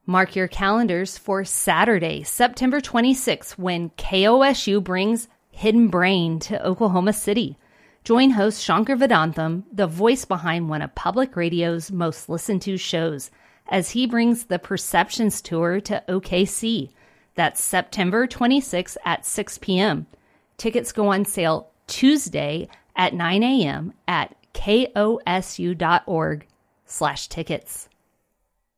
Mark your calendars for Saturday, September 26th, when KOSU brings Hidden Brain to Oklahoma City. Join host Shankar Vedantam, the voice behind one of public radio's most listened to shows, as he brings the Perceptions Tour to OKC. That's September 26th at 6 p.m. Tickets go on sale Tuesday at 9 a.m. at kosu.org/tickets.